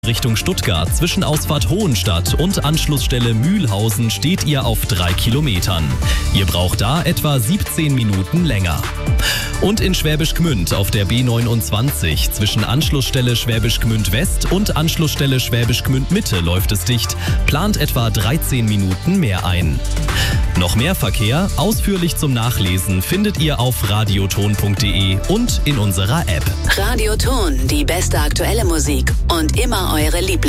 Richtung Stuttgart zwischen Ausfahrt Hohenstadt und Anschlussstelle Mühlhausen steht ihr auf 3 Kilometern. Ihr braucht da etwa 17 Minuten länger. Und in Schwäbisch Gmünd auf der B29 zwischen Anschlussstelle Schwäbisch Gmünd West und Anschlussstelle Schwäbisch Gmünd Mitte läuft es dicht, plant etwa 13 Minuten mehr ein. Noch mehr Verkehr, ausführlich zum Nachlesen, findet ihr auf radioton.de und in unserer App. Radioton, die beste aktuelle Musik und immer eure Lieblings.